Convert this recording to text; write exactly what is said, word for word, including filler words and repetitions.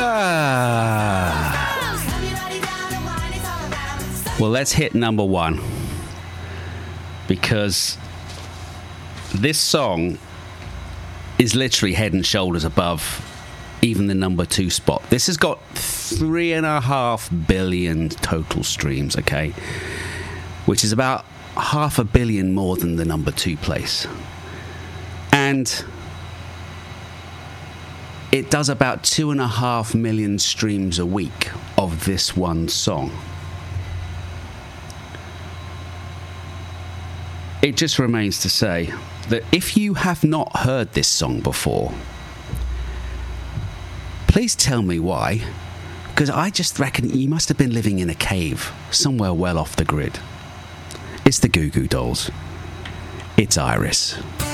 Well, let's hit number one, because this song is literally head and shoulders above even the number two spot. This has got three and a half billion total streams, okay? Which is about half a billion more than the number two place. And it does about two and a half million streams a week of this one song. It just remains to say that if you have not heard this song before, please tell me why, because I just reckon you must have been living in a cave somewhere well off the grid. It's the Goo Goo Dolls. It's Iris.